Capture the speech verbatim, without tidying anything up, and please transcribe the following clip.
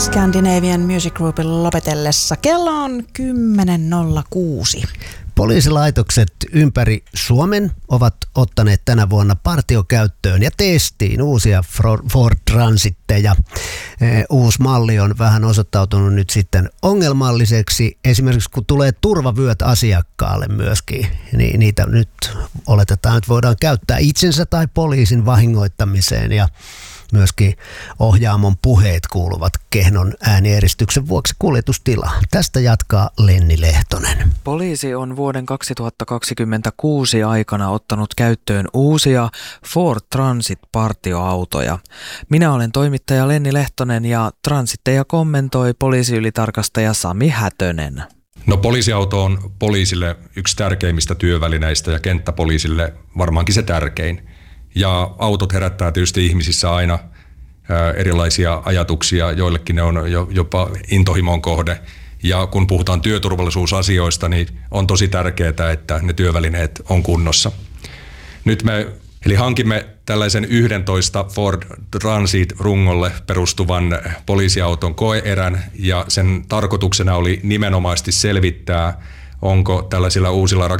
Scandinavian Music Groupin lopetellessa. Kello on kymmenen nolla kuusi. Poliisilaitokset ympäri Suomen ovat ottaneet tänä vuonna partiokäyttöön ja testiin uusia Ford Transitteja. Uusi malli on vähän osoittautunut nyt sitten ongelmalliseksi. Esimerkiksi kun tulee turvavyöt asiakkaalle myöskin, niin niitä nyt oletetaan, että voidaan käyttää itsensä tai poliisin vahingoittamiseen ja myöskin ohjaamon puheet kuuluvat kehnon äänieristyksen vuoksi kuljetustilaan. Tästä jatkaa Lenni Lehtonen. Poliisi on vuoden kaksituhattakaksikymmentäkuusi aikana ottanut käyttöön uusia Ford Transit-partioautoja. Minä olen toimittaja Lenni Lehtonen ja transitteja kommentoi poliisiylitarkastaja Sami Hätönen. No poliisiauto on poliisille yksi tärkeimmistä työvälineistä ja kenttäpoliisille varmaankin se tärkein. Ja autot herättää tietysti ihmisissä aina erilaisia ajatuksia, joillekin ne on jopa intohimon kohde. Ja kun puhutaan työturvallisuusasioista, niin on tosi tärkeää, että ne työvälineet on kunnossa. Nyt me eli hankimme tällaisen yksitoista Ford Transit-rungolle perustuvan poliisiauton koe-erän, ja sen tarkoituksena oli nimenomaisesti selvittää, onko tällaisilla uusilla